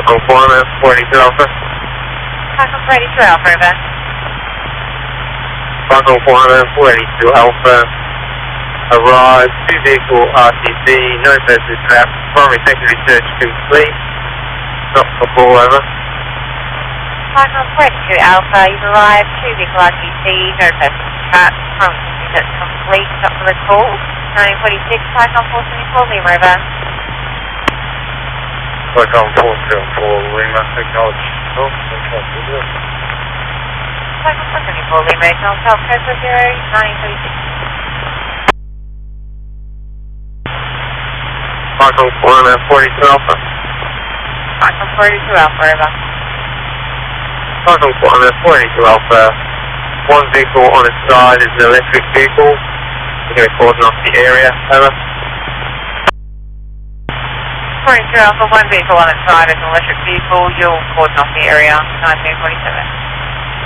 Falcon 42 Alpha. Falcon 42 Alpha, over. Falcon 42 Alpha. Arrived, 2 vehicle RTC, no person trapped, primary secondary search complete. Stop for call, over. Falcon 42 Alpha, you've arrived, 2 vehicle RTC, no person trapped, primary secondary search complete. Stop for the call. 946, Falcon 474, Lima, over. Falcon 474 Lima, acknowledge. Oh, okay. Falcon 474 Lima, acknowledge South Coast 0946. Falcon 42 Alpha. Falcon 42 Alpha, over. Falcon 42 Alpha. One vehicle on its side is an electric vehicle. We're going to cordon off the area, over. 42 Alpha, one vehicle on its side is an electric vehicle. You'll cordon off the area, 1947.